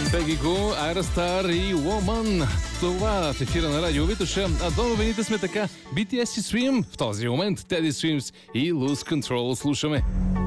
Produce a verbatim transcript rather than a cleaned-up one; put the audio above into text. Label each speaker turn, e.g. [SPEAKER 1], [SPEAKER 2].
[SPEAKER 1] Пеги Гу, Айра Стар и Woman. Това в ефира на Радио Витоша. А до новините сме така. би ти ес и Swim. В този момент Teddy Swims и Lose Control слушаме.